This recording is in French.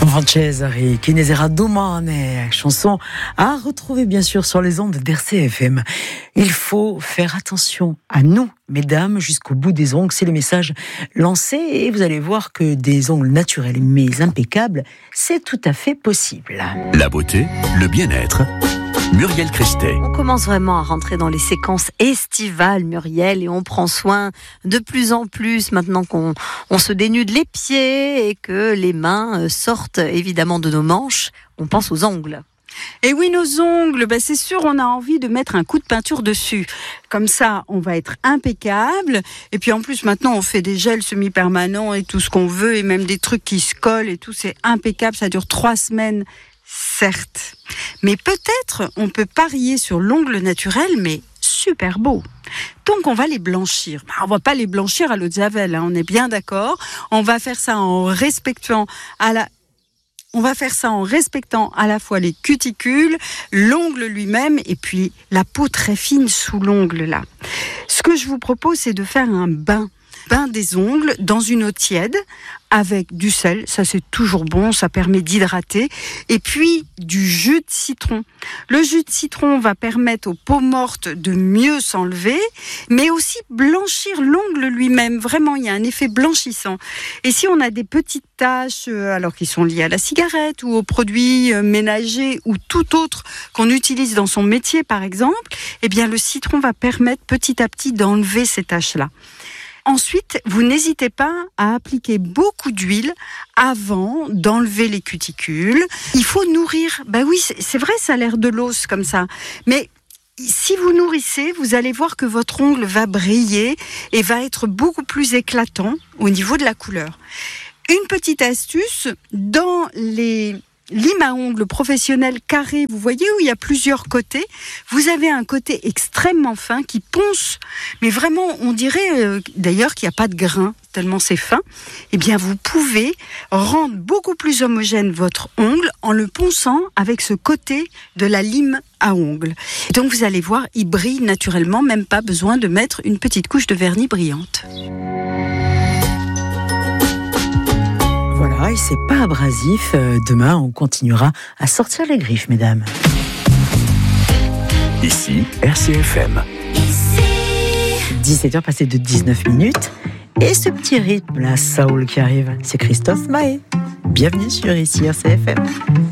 Francesari, Chi ne sera domani, chanson à retrouver bien sûr sur les ondes d'RCFM. Il faut faire attention à nous, mesdames, jusqu'au bout des ongles. C'est le message lancé et vous allez voir que des ongles naturels mais impeccables, c'est tout à fait possible. La beauté, le bien-être. Muriel Christet. On commence vraiment à rentrer dans les séquences estivales, Muriel, et on prend soin de plus en plus maintenant qu'on se dénude les pieds et que les mains sortent évidemment de nos manches. On pense aux ongles. Et oui, nos ongles, c'est sûr, on a envie de mettre un coup de peinture dessus. Comme ça, on va être impeccable. Et puis en plus, maintenant, on fait des gels semi-permanents et tout ce qu'on veut, et même des trucs qui se collent et tout, c'est impeccable. Ça dure 3 semaines. Certes, mais peut-être on peut parier sur l'ongle naturel, mais super beau. Donc on va les blanchir. On va pas les blanchir à l'eau de javel, on est bien d'accord. On va faire ça en respectant à la fois les cuticules, l'ongle lui-même et puis la peau très fine sous l'ongle là. Ce que je vous propose, c'est de faire un bain des ongles dans une eau tiède avec du sel, ça c'est toujours bon, ça permet d'hydrater, et puis du jus de citron. Le jus de citron va permettre aux peaux mortes de mieux s'enlever, mais aussi blanchir l'ongle lui-même. Vraiment, il y a un effet blanchissant. Et si on a des petites taches, alors qui sont liées à la cigarette ou aux produits ménagers ou tout autre qu'on utilise dans son métier par exemple, eh bien le citron va permettre petit à petit d'enlever ces taches-là. Ensuite, vous n'hésitez pas à appliquer beaucoup d'huile avant d'enlever les cuticules. Il faut nourrir. Oui, c'est vrai, ça a l'air de l'os comme ça. Mais si vous nourrissez, vous allez voir que votre ongle va briller et va être beaucoup plus éclatant au niveau de la couleur. Une petite astuce, dans les limes à ongles professionnels carrés, vous voyez où il y a plusieurs côtés, vous avez un côté extrêmement fin qui ponce, mais vraiment on dirait d'ailleurs qu'il n'y a pas de grain, tellement c'est fin. Eh bien vous pouvez rendre beaucoup plus homogène votre ongle en le ponçant avec ce côté de la lime à ongles. Et donc vous allez voir, il brille naturellement, même pas besoin de mettre une petite couche de vernis brillante. Voilà, et c'est pas abrasif. Demain, on continuera à sortir les griffes, mesdames. Ici, RCFM. 17h passées de 19 minutes. Et ce petit rythme, la soul qui arrive, c'est Christophe Maé. Bienvenue sur ici RCFM.